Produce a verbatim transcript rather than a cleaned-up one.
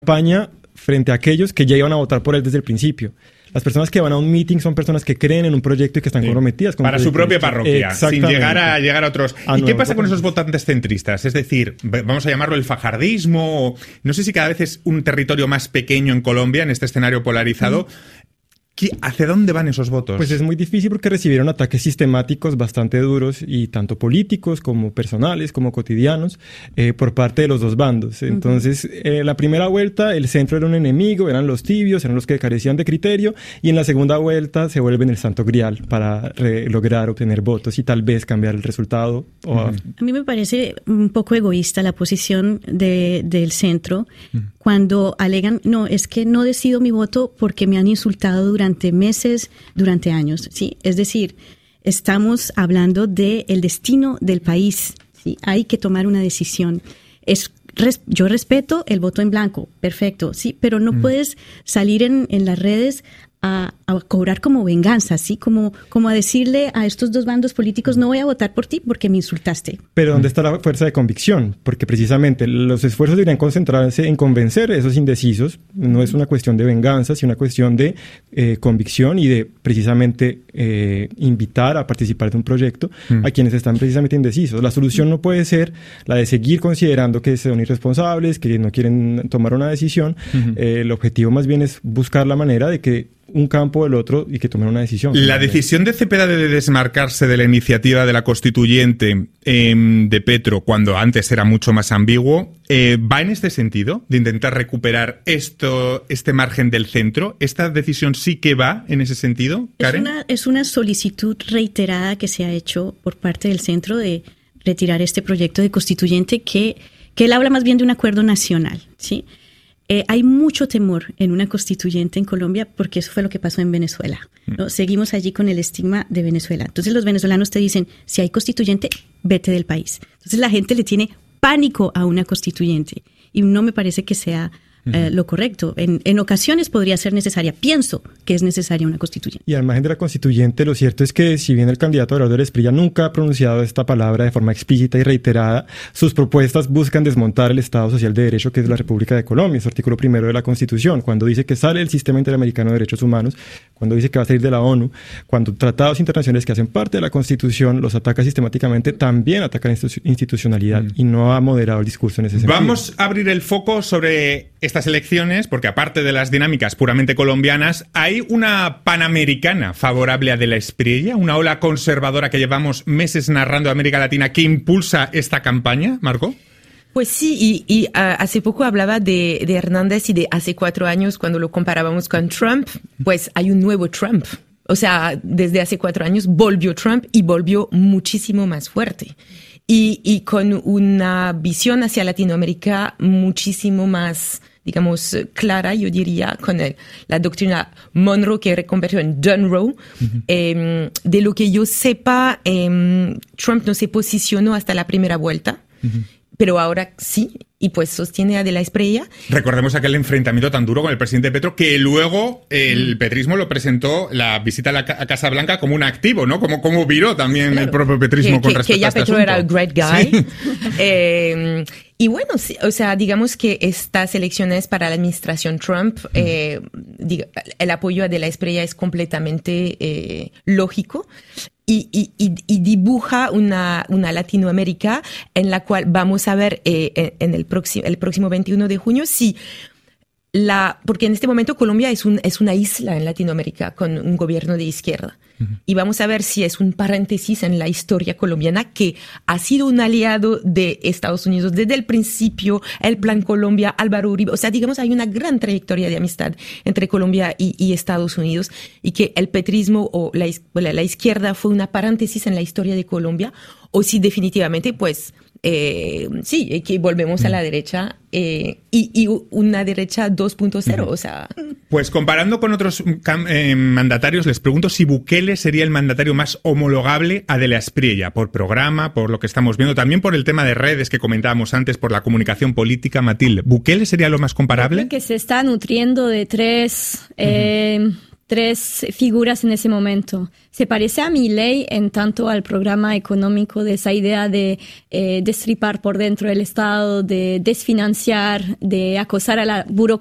campaña frente a aquellos que ya iban a votar por él desde el principio. Las personas que van a un meeting son personas que creen en un proyecto y que están sí. comprometidas con para su propia parroquia, sin llegar a llegar a otros. A ¿Y qué pasa proceso. con esos votantes centristas? Es decir, vamos a llamarlo el fajardismo. No sé si cada vez es un territorio más pequeño en Colombia, en este escenario polarizado. Mm. ¿Hacia dónde van esos votos? Pues es muy difícil porque recibieron ataques sistemáticos bastante duros y tanto políticos como personales como cotidianos eh, por parte de los dos bandos. Entonces, eh, la primera vuelta el centro era un enemigo, eran los tibios, eran los que carecían de criterio, y en la segunda vuelta se vuelven el santo grial para re- lograr obtener votos y tal vez cambiar el resultado. O a... a mí me parece un poco egoísta la posición de, del centro uh-huh. cuando alegan, no, es que no decido mi voto porque me han insultado durante durante meses, durante años, ¿sí? Es decir, estamos hablando del destino del país, ¿sí? Hay que tomar una decisión. Es, res, yo respeto el voto en blanco, perfecto, ¿sí? Pero no mm. puedes salir en, en las redes a, a cobrar como venganza, ¿sí? Como, como a decirle a estos dos bandos políticos, no voy a votar por ti porque me insultaste. Pero ¿dónde está la fuerza de convicción? Porque precisamente los esfuerzos deberían concentrarse en convencer a esos indecisos. No es una cuestión de venganza, sino una cuestión de eh, convicción y de precisamente eh, invitar a participar de un proyecto mm. a quienes están precisamente indecisos. La solución no puede ser la de seguir considerando que son irresponsables, que no quieren tomar una decisión. Mm-hmm. Eh, el objetivo más bien es buscar la manera de que un campo o el otro y que tomen una decisión. La decisión de Cepeda de desmarcarse de la iniciativa de la constituyente eh, de Petro, cuando antes era mucho más ambiguo, eh, ¿va en este sentido? De intentar recuperar esto, este margen del centro. ¿Esta decisión sí que va en ese sentido, Karen? Es una, es una solicitud reiterada que se ha hecho por parte del centro de retirar este proyecto de constituyente que, que él habla más bien de un acuerdo nacional, ¿sí? Eh, hay mucho temor en una constituyente en Colombia porque eso fue lo que pasó en Venezuela, ¿no? Seguimos allí con el estigma de Venezuela. Entonces los venezolanos te dicen, si hay constituyente, vete del país. Entonces la gente le tiene pánico a una constituyente y no me parece que sea eh, lo correcto. En, en ocasiones podría ser necesaria. Pienso que es necesaria una constituyente. Y al margen de la constituyente, lo cierto es que si bien el candidato Abelardo Esprilla nunca ha pronunciado esta palabra de forma explícita y reiterada, sus propuestas buscan desmontar el Estado Social de Derecho que es la República de Colombia, su artículo primero de la Constitución, cuando dice que sale del Sistema Interamericano de Derechos Humanos, cuando dice que va a salir de la ONU, cuando tratados internacionales que hacen parte de la Constitución los ataca sistemáticamente, también ataca la institucionalidad mm. y no ha moderado el discurso en ese sentido. Vamos a abrir el foco sobre estas elecciones, porque aparte de las dinámicas puramente colombianas, hay una panamericana favorable a De la Espriella, una ola conservadora que llevamos meses narrando a América Latina que impulsa esta campaña, Margot. Pues sí, y, y uh, hace poco hablaba de, de Hernández y de hace cuatro años cuando lo comparábamos con Trump, pues hay un nuevo Trump. O sea, desde hace cuatro años volvió Trump y volvió muchísimo más fuerte. Y, y con una visión hacia Latinoamérica muchísimo más, digamos, clara, yo diría, con el, la doctrina Monroe que reconvirtió en Dunroe. Uh-huh. Eh, de lo que yo sepa, eh, Trump no se posicionó hasta la primera vuelta. Uh-huh. Pero ahora sí, y pues sostiene a De la Espriella. Recordemos aquel enfrentamiento tan duro con el presidente Petro, que luego el petrismo lo presentó, la visita a la a Casa Blanca, como un activo, ¿no? Como, como viró también claro. el propio petrismo que, con que, respecto que ya a este Petro asunto. Era el great guy. Sí. Eh, y bueno, sí, o sea, digamos que estas elecciones para la administración Trump, mm. eh, diga, el apoyo a De la Espriella es completamente eh, lógico. Y, y, y dibuja una, una Latinoamérica en la cual vamos a ver eh, en el próximo, el próximo veintiuno de junio si la, porque en este momento Colombia es, un, es una isla en Latinoamérica con un gobierno de izquierda. Uh-huh. Y vamos a ver si es un paréntesis en la historia colombiana que ha sido un aliado de Estados Unidos desde el principio, el Plan Colombia, Álvaro Uribe. O sea, digamos, hay una gran trayectoria de amistad entre Colombia y, y Estados Unidos y que el petrismo o la, la izquierda fue una paréntesis en la historia de Colombia o si definitivamente, pues, Eh, sí, que volvemos a la derecha eh, y, y una derecha dos punto cero, o sea... Pues comparando con otros eh, mandatarios, les pregunto si Bukele sería el mandatario más homologable a De la Espriella, por programa, por lo que estamos viendo, también por el tema de redes que comentábamos antes, por la comunicación política. Matilde, ¿Bukele sería lo más comparable? Creo que se está nutriendo de tres... Eh, uh-huh. tres figuras en ese momento. Se parece a Milei en tanto al programa económico de esa idea de eh, destripar por dentro el Estado, de desfinanciar, de acosar a la burocracia